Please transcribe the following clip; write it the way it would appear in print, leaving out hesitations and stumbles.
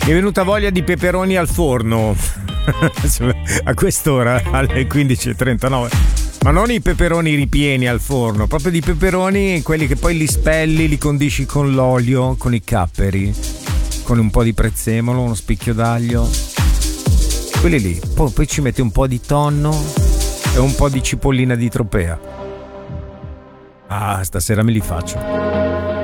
Mi è venuta voglia di peperoni al forno a quest'ora alle 15:39. Ma non i peperoni ripieni al forno, proprio di peperoni, quelli che poi li spelli, li condisci con l'olio, con i capperi, con un po' di prezzemolo, uno spicchio d'aglio. Quelli lì. Poi ci metti un po' di tonno e un po' di cipollina di tropea. Ah, stasera me li faccio.